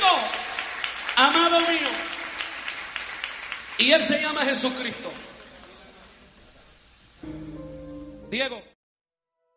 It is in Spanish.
amado mío. Y Él se llama Jesucristo. Diego.